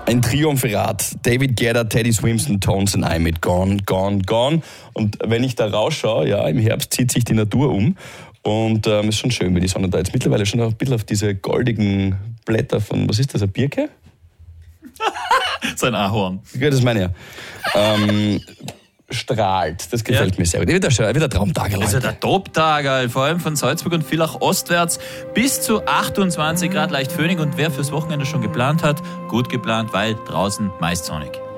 Ein Triumvirat. David Guetta, Teddy Swims, Tones and I mit Gone, Gone, Gone. Und wenn ich da rausschaue, ja, im Herbst zieht sich die Natur um. Und ist schon schön, wie die Sonne da jetzt mittlerweile schon ein bisschen auf diese goldigen Blätter von, was ist das, eine Birke? So ein Ahorn. Ja, das meine ich ja. Strahlt. Das gefällt mir sehr gut. Wieder ein Traumtag. Also der Top-Tag, vor allem von Salzburg und Villach ostwärts bis zu 28 Grad leicht föhnig. Und wer fürs Wochenende schon geplant hat, gut geplant, weil draußen meist sonnig.